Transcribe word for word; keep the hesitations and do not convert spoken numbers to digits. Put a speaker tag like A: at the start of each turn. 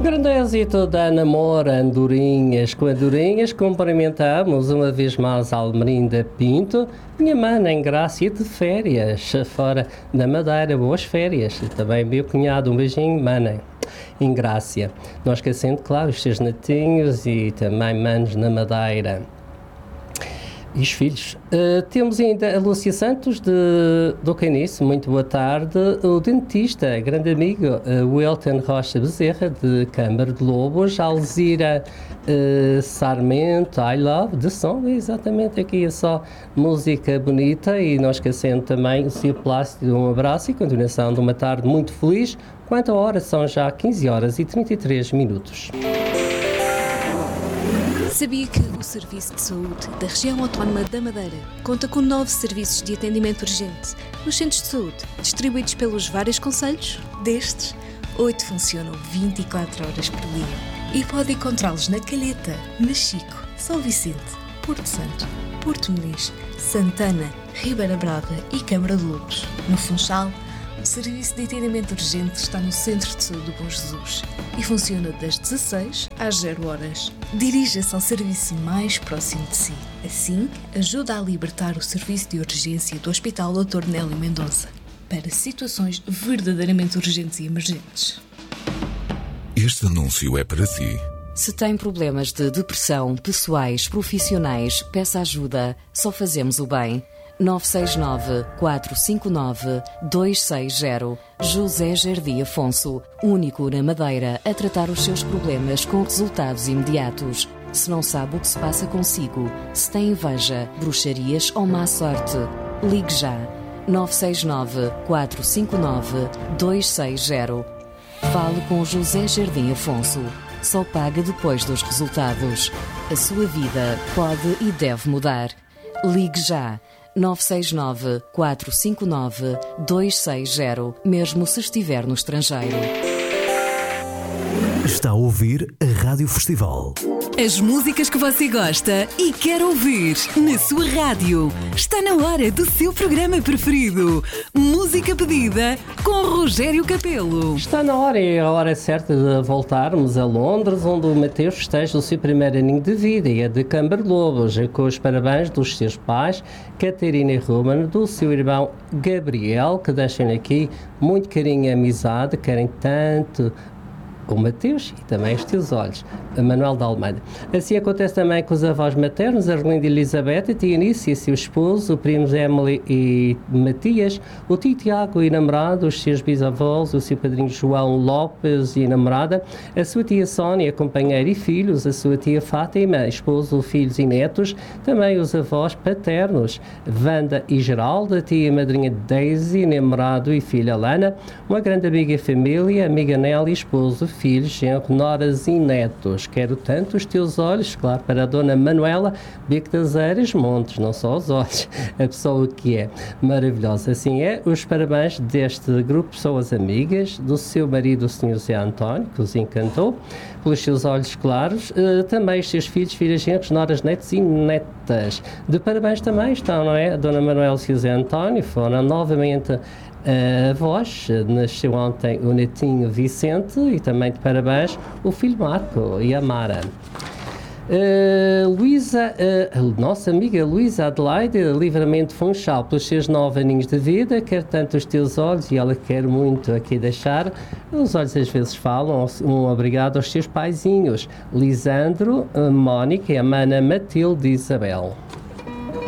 A: Grande êxito da Namora Andorinhas. Com Andorinhas cumprimentamos uma vez mais a Almerinda Pinto, minha mana em Grácia de férias, fora da Madeira, boas férias. E também meu cunhado, um beijinho, mana, em Grácia. Não esquecendo, claro, os seus netinhos e também manos na Madeira. E os filhos. Uh, temos ainda a Lúcia Santos, de, do Caniço, muito boa tarde. O dentista, grande amigo, uh, Wilton Rocha Bezerra, de Câmara de Lobos. Alzira uh, Sarmento, I Love, de som, exatamente, aqui é só música bonita. E não esquecendo também o Cio Plácido, um abraço e continuação de uma tarde muito feliz. Quanto a hora, são já quinze horas e trinta e três minutos.
B: Sabia que o Serviço de Saúde da Região Autónoma da Madeira conta com nove serviços de atendimento urgente nos centros de saúde, distribuídos pelos vários concelhos? Destes, oito funcionam vinte e quatro horas por dia e pode encontrá-los na Calheta, Machico, São Vicente, Porto Santo, Porto Muniz, Santana, Ribeira Brava e Câmara de Lobos. No Funchal, o Serviço de Atendimento Urgente está no Centro de Saúde do Bom Jesus e funciona das dezasseis às zero horas. Dirija-se ao serviço mais próximo de si. Assim, ajuda a libertar o serviço de urgência do Hospital doutor Nélio Mendonça para situações verdadeiramente urgentes e emergentes.
C: Este anúncio é para si.
D: Se tem problemas de depressão, pessoais, profissionais, peça ajuda. Só fazemos o bem. nove seis nove, quatro cinco nove, dois seis zero. José Jardim Afonso, único na Madeira a tratar os seus problemas com resultados imediatos. Se não sabe o que se passa consigo, se tem inveja, bruxarias ou má sorte, ligue já. nove seis nove, quatro cinco nove, dois seis zero. Fale com José Jardim Afonso. Só paga depois dos resultados. A sua vida pode e deve mudar. Ligue já. nove seis nove, quatro cinco nove, dois seis zero, mesmo se estiver no estrangeiro.
E: Está a ouvir a Rádio Festival.
F: As músicas que você gosta e quer ouvir na sua rádio. Está na hora do seu programa preferido. Música pedida com Rogério Capelo.
A: Está na hora, é a hora certa de voltarmos a Londres, onde o Mateus festeja o seu primeiro aninho de vida e é de Câmara de Lobos, com os parabéns dos seus pais, Catarina e Ruben, do seu irmão Gabriel, que deixam aqui muito carinho e amizade, querem tanto o Mateus e também os teus olhos, a Manuel de Almeida. Assim acontece também com os avós maternos, Arlindo e Elizabeth, a tia Eunice e seu esposo, o primos Emily e Matias, o tio Tiago e namorado, os seus bisavós, o seu padrinho João Lopes e namorada, a sua tia Sónia, companheira e filhos, a sua tia Fátima, esposo, filhos e netos, também os avós paternos, Wanda e Geraldo, a tia e madrinha Daisy, namorado e filha Lana, uma grande amiga e família, amiga Nelly, esposo, filhos, genro, noras e netos. Quero tanto os teus olhos, claro, para a dona Manuela, Bico das Eiras, Montes, não só os olhos, a pessoa que é maravilhosa. Assim é, os parabéns deste grupo de pessoas amigas, do seu marido, o senhor Zé António, que os encantou, pelos seus olhos claros, uh, também os seus filhos, filhas, genros, noras, netos e netas. De parabéns também estão, não é? A dona Manuela e o Zé António foram novamente a voz, nasceu ontem o netinho Vicente e também de parabéns o filho Marco e a Mara. Uh, Luísa, uh, a nossa amiga Luísa Adelaide, Livramento Funchal, pelos seus nove aninhos de vida, quer tanto os teus olhos e ela quer muito aqui deixar. Os olhos às vezes falam, um obrigado aos seus paizinhos, Lisandro, Mónica e a mana Matilde e Isabel.